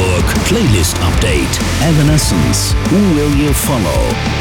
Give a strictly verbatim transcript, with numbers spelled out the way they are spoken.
Hamburg Playlist Update. Evanescence. Who Will You Follow?